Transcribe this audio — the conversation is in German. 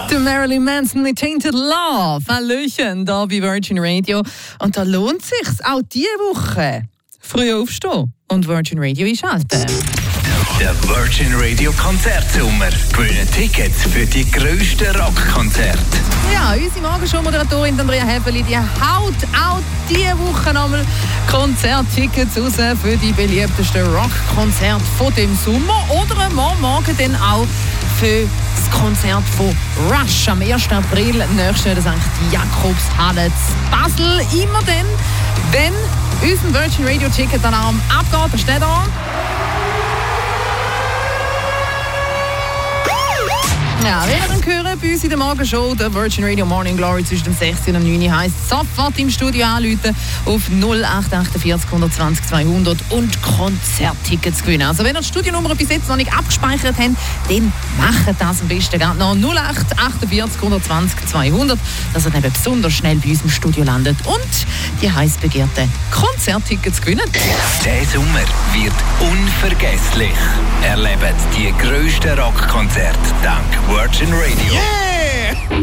Der Marilyn Manson mit Tainted Love. Hallöchen, da bei Virgin Radio. Und da lohnt es sich auch diese Woche früh aufstehen und Virgin Radio einschalten. Der Virgin Radio Konzertsommer. Gewinnen Tickets für die grössten Rockkonzerte. Ja, unsere Morgenshow-Moderatorin Andrea Häferli, die haut auch diese Woche nochmal Konzerttickets raus für die beliebtesten Rockkonzerte von dem Sommer. Oder morgen dann auch für das Konzert von Rush am 1. April nächstes Jahr, das ist eigentlich die Jakobshalle in Basel. Immer dann, wenn unser Virgin Radio Ticket-Alarm abgeht, da steht da. Ja, wir dann hören bei uns in der Morgenshow der Virgin Radio Morning Glory zwischen dem 16 und 9 heisst sofort im Studio anrufen auf 0848 120 200 und Konzerttickets gewinnen. Also wenn ihr die Studionummer bis jetzt noch nicht abgespeichert habt, dann macht das am besten gerade noch 0848 120 200, dass ihr dann besonders schnell bei uns im Studio landet und die heiß begehrten Konzerttickets gewinnen. Der Sommer wird unvergesslich. Erlebt die grössten Rockkonzerte dank Virgin Radio. Yeah!